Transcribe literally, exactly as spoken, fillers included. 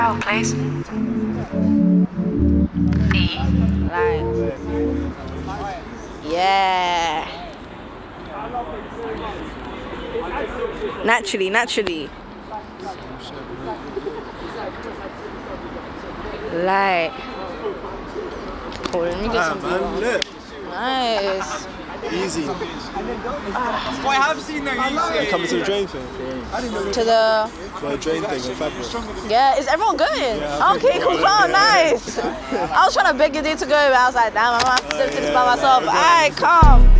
Oh, please. E. Like, yeah. Naturally, naturally. Like. Oh, let me get some more. Nice. Easy. Oh, I have seen that easy. Coming to the drain thing. To the. To the drain thing with fabric. Yeah, is everyone going? Yeah, okay, cool, calm, nice. I was trying to beg you to go, but I was like, damn, I'm gonna have to do this by myself. Alright, calm.